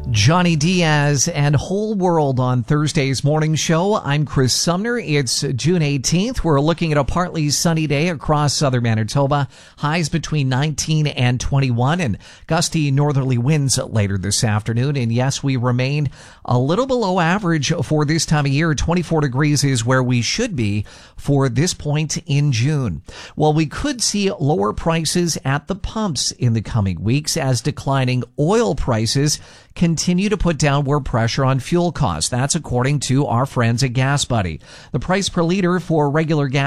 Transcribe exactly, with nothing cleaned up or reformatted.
Johnny Diaz and Whole World on Thursday's morning show. I'm Chris Sumner. It's June eighteenth. We're looking at a partly sunny day across southern Manitoba. Highs between nineteen and twenty-one, and gusty northerly winds later this afternoon. And yes, we remain a little below average for this time of year. twenty-four degrees is where we should be for this point in June. Well, we could see lower prices at the pumps in the coming weeks as declining oil prices continue to put downward pressure on fuel costs. That's according to our friends at Gas Buddy. The price per liter for regular gas